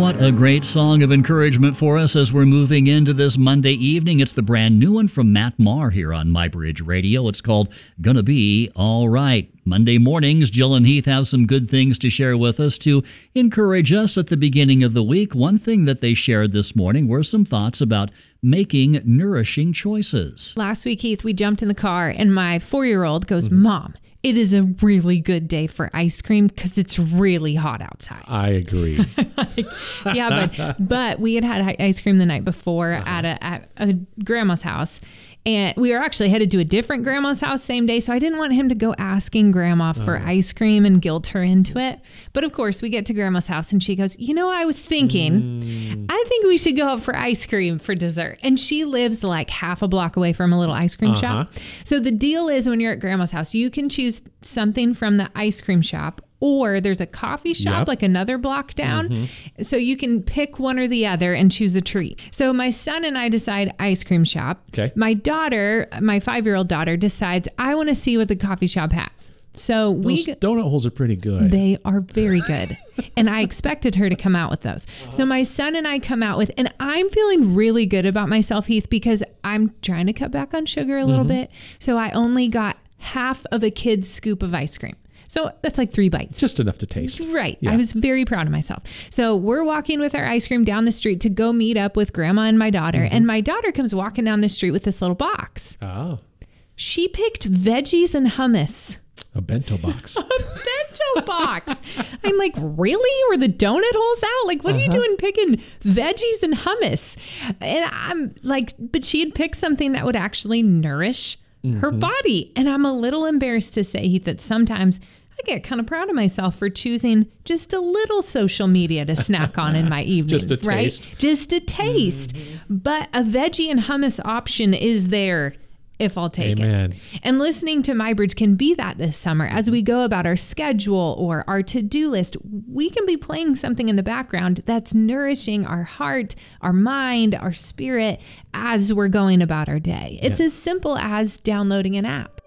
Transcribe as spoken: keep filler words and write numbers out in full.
What a great song of encouragement for us as we're moving into this Monday evening. It's the brand new one from Matt Maher here on MyBridge Radio. It's called Gonna Be All Right. Monday mornings, Jill and Heath have some good things to share with us to encourage us at the beginning of the week. One thing that they shared this morning were some thoughts about making nourishing choices. Last week, Heath, we jumped in the car and my four-year-old goes, mm-hmm. Mom, it is a really good day for ice cream because it's really hot outside. I agree. like, yeah, but but we had had ice cream the night before uh-huh. at a at a grandma's house. And we were actually headed to a different grandma's house same day. So I didn't want him to go asking grandma for oh. ice cream and guilt her into it. But of course, we get to grandma's house and she goes, you know, I was thinking, mm. I think we should go out for ice cream for dessert. And she lives like half a block away from a little ice cream uh-huh. shop. So the deal is when you're at grandma's house, you can choose something from the ice cream shop, or there's a coffee shop yep. like another block down. Mm-hmm. So you can pick one or the other and choose a treat. So my son and I decide ice cream shop. Okay. My daughter, my five-year-old daughter, decides I want to see what the coffee shop has. So those we donut holes are pretty good. They are very good. And I expected her to come out with those. Uh-huh. So my son and I come out with, and I'm feeling really good about myself, Heath, because I'm trying to cut back on sugar a little mm-hmm. bit. So I only got half of a kid's scoop of ice cream. So that's like three bites. Just enough to taste. Right. Yeah. I was very proud of myself. So we're walking with our ice cream down the street to go meet up with grandma and my daughter. Mm-hmm. And my daughter comes walking down the street with this little box. Oh. She picked veggies and hummus. A bento box. A bento box. I'm like, really? Were the donut holes out? Like, what uh-huh. are you doing picking veggies and hummus? And I'm like, but she had picked something that would actually nourish mm-hmm. her body. And I'm a little embarrassed to say, Heath, that sometimes I get kind of proud of myself for choosing just a little social media to snack on in my evening. Just a right? taste. Just a taste. Mm-hmm. But a veggie and hummus option is there if I'll take Amen. it. And listening to MyBridge can be that this summer. As we go about our schedule or our to-do list, we can be playing something in the background that's nourishing our heart, our mind, our spirit as we're going about our day. It's yeah. as simple as downloading an app.